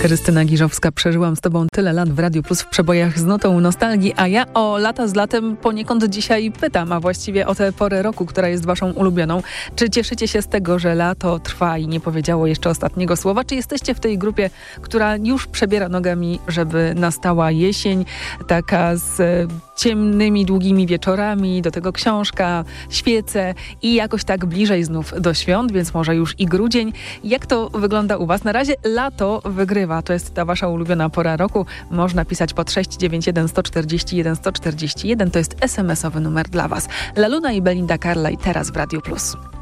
Krystyna Giżowska, przeżyłam z tobą tyle lat w Radiu Plus w przebojach z notą nostalgii, a ja o lata z latem poniekąd dzisiaj pytam, a właściwie o tę porę roku, która jest waszą ulubioną. Czy cieszycie się z tego, że lato trwa i nie powiedziało jeszcze ostatniego słowa? Czy jesteście w tej grupie, która już przebiera nogami, żeby nastała jesień, taka z ciemnymi, długimi wieczorami, do tego książka, świece i jakoś tak bliżej znów do świąt, więc może już i grudzień. Jak to wygląda u was? Na razie lato wygrywa, to jest ta wasza ulubiona pora roku. Można pisać pod 691 141 141, to jest SMS-owy numer dla was. Laluna i Belinda Carlisle teraz w Radiu Plus.